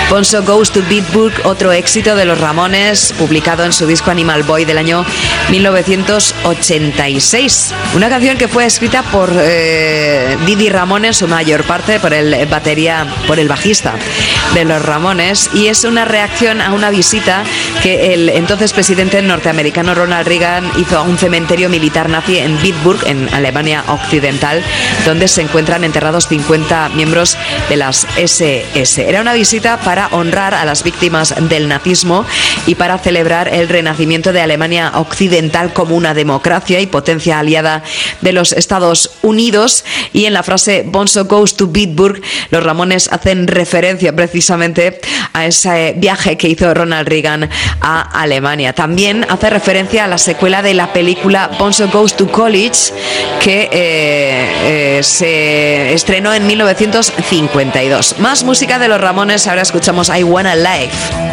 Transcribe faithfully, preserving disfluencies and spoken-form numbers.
Bonzo Goes to Bitburg, otro éxito de los Ramones, publicado en su disco Animal Boy del año mil novecientos ochenta y seis. Una canción que fue escrita por eh, Didi Ramón en su mayor parte, por el batería, por el bajista de los Ramones, y es una reacción a una visita que el entonces presidente norteamericano Ronald Reagan hizo a un cementerio militar nazi en Bitburg, en Alemania Occidental, donde se encuentran enterrados cincuenta miembros de las ese ese. Era una visita para honrar a las víctimas del nazismo y para celebrar el renacimiento de Alemania Occidental como una democracia y potencia aliada de los Estados Unidos. Y en la frase Bonzo Goes to Bitburg, los Ramones hacen referencia precisamente a ese viaje que hizo Ronald Reagan a Alemania. También hace referencia a la secuela de la película Bonzo Goes to College, que eh, eh, se estrenó en mil novecientos cincuenta y dos. Más música de los Ramones, ahora escuchamos I Wanna Live.